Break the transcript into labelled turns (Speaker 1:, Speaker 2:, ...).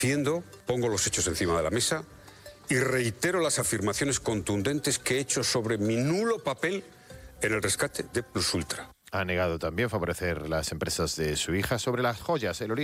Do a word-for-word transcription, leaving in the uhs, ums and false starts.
Speaker 1: Defiendo, pongo los hechos encima de la mesa y reitero las afirmaciones contundentes que he hecho sobre mi nulo papel en el rescate de Plus Ultra.
Speaker 2: Ha negado también favorecer las empresas de su hija. Sobre las joyas, el origen